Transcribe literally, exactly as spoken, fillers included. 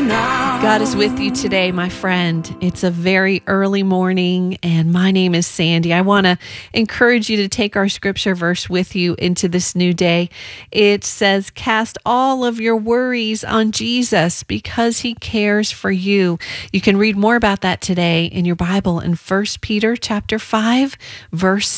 God is with you today, my friend. It's a very early morning, and my name is Sandy. I want to encourage you to take our scripture verse with you into this new day. It says, cast all of your worries on Jesus because he cares for you. You can read more about that today in your Bible in First Peter chapter five, verse